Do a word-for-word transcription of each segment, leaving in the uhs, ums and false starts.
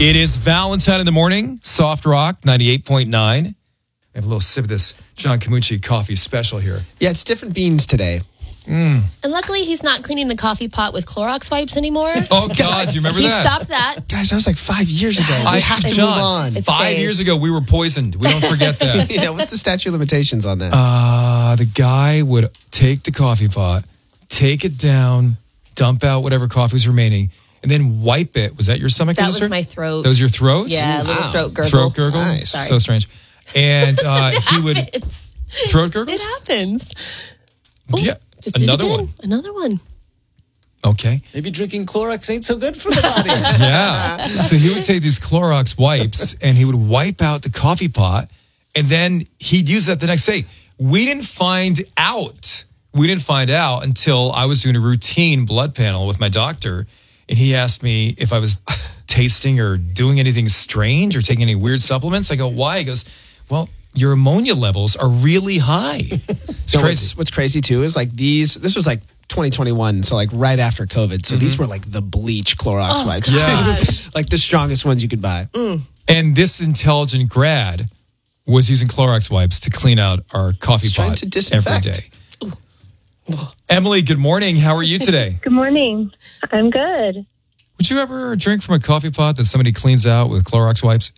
It is Valentine in the morning, Soft Rock, ninety-eight point nine. I have a little sip of this John Camucci coffee special here. Yeah, it's different beans today. Mm. And luckily, he's not cleaning the coffee pot with Clorox wipes anymore. Oh, God, do you remember he that? He stopped that. Guys, that was like five years ago. I We have to John, move on. It Five stays. years ago, we were poisoned. We don't forget that. Yeah, what's the statute of limitations on that? Uh, the guy would take the coffee pot, take it down, dump out whatever coffee was remaining, and then wipe it. Was that your stomach That ulcer? was my throat. That was your throat? Yeah, a little Wow. throat gurgle. Throat gurgle? Nice. Sorry. So strange. And uh, it he would... happens. Throat gurgles? It happens. Ooh, Yeah. just did it Another again. one. Another one. Okay. Maybe drinking Clorox ain't so good for the body. Yeah. So he would take these Clorox wipes and he would wipe out the coffee pot and then he'd use that the next day. We didn't find out. We didn't find out until I was doing a routine blood panel with my doctor and he asked me if I was tasting or doing anything strange or taking any weird supplements. I go, why? He goes, well, your ammonia levels are really high. It's So crazy. What's, what's crazy too is like these, this was like twenty twenty-one, so like right after COVID. So these were like the bleach Clorox Oh, wipes. Yeah. gosh. Like the strongest ones you could buy. And this intelligent grad was using Clorox wipes to clean out our coffee He's trying pot to disinfect. every day. Emily, good morning. How are you today? Good morning. I'm good. Would you ever drink from a coffee pot that somebody cleans out with Clorox wipes?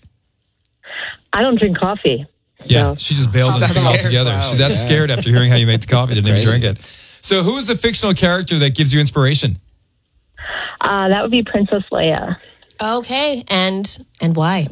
I don't drink coffee. Yeah, So. she just bailed on the That's thing scared. altogether. Wow. She's that Yeah. scared after hearing how you make the coffee, didn't even Crazy. drink it. So who is the fictional character that gives you inspiration? Uh, that would be Princess Leia. Okay, and and why?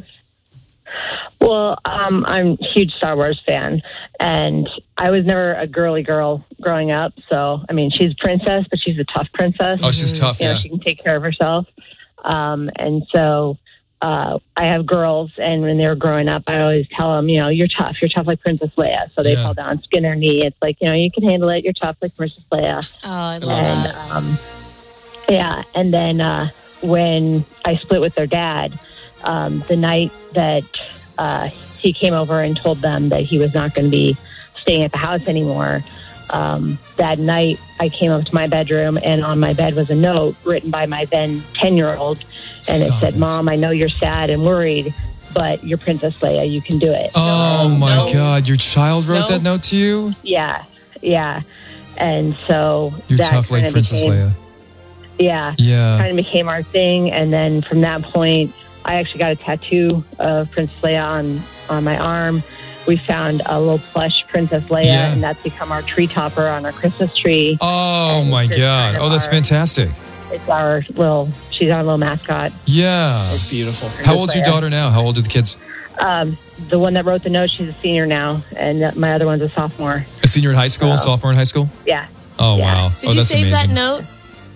Well, um, I'm a huge Star Wars fan, and I was never a girly girl growing up. So, I mean, she's a princess, but she's a tough princess. Oh, she's tough, You know, yeah. she can take care of herself. Um, and so uh, I have girls, and when they were growing up, I always tell them, you know, you're tough. You're tough like Princess Leia. So they Yeah. fall down, skin their knee. It's like, you know, you can handle it. You're tough like Princess Leia. Oh, I love And that. um, yeah, and then uh, when I split with their dad, um, the night that uh, he came over and told them that he was not going to be staying at the house anymore, um, that night I came up to my bedroom and on my bed was a note written by my then ten-year-old, and it Stop said, it. "Mom, I know you're sad and worried, but you're Princess Leia. You can do it." Oh, my no. God. Your child wrote No. that note to you? Yeah, yeah. And so You're that tough like kinda Princess became- Leia. Yeah. Yeah. kind of became our thing. And then from that point, I actually got a tattoo of Princess Leia on, on my arm. We found a little plush Princess Leia, Yeah. and that's become our tree topper on our Christmas tree. Oh, And my it's God. kind of Oh, that's our- fantastic. It's our little, she's our little mascot. Yeah. That's beautiful. How old's your Leia. daughter now? How old are the kids? Um, the one that wrote the note, she's a senior now, and my other one's a sophomore. A senior in high school, Oh. sophomore in high school? Yeah. Oh, Yeah. wow. Did oh, you that's save amazing. that note?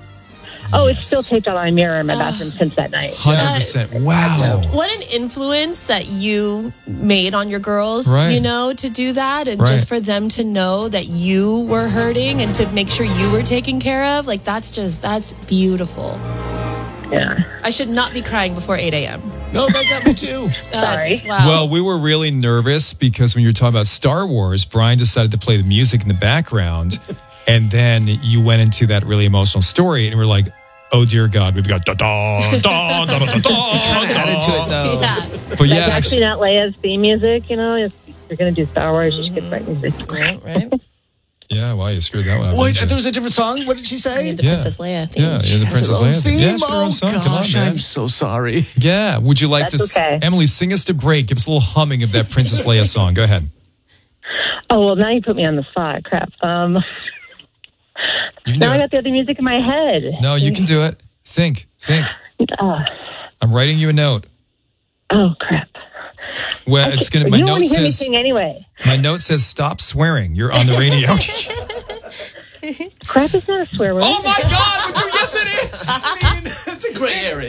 Oh, Yes. it's still taped on my mirror in my Oh. bathroom since that night. one hundred percent. Wow. What an influence that you made on your girls, Right. you know, to do that. And Right. just for them to know that you were hurting and to make sure you were taken care of. Like, that's just, that's beautiful. Yeah. I should not be crying before eight a.m. No, that got me too. That's- Sorry. Wow. Well, we were really nervous because when you were talking about Star Wars, Brian decided to play the music in the background. And then you went into that really emotional story and we're like, oh, dear God, we've got da da da da da da da. Added to it though. yeah. But That's yeah, actually actually, not Leia's theme music, you know. If you're going to do Star Wars, you should get the right music. Right, right. yeah, wow, you screwed that one up. Wait, didn't you? there was a different song? What did she say? The Yeah. Princess Leia theme. Yeah, you're the Has her Princess own Leia. theme? Yeah, she had her own Oh, song. Come on, gosh, man. I'm so sorry. Yeah, would you like That's this? okay. Emily, sing us to break. Give us a little humming of that Princess Leia song. Go ahead. Oh, well, now you put me on the spot. Crap. Um, You can now do I it. got the other music in my head. No, you can do it. Think, think. Oh, I'm writing you a note. oh crap. Well, it's gonna. My you don't want note to hear me says. sing anyway. My note says stop swearing. You're on the radio. Crap is not a swear word. Oh my God! Would you? Yes, it is. I mean, it's a gray area.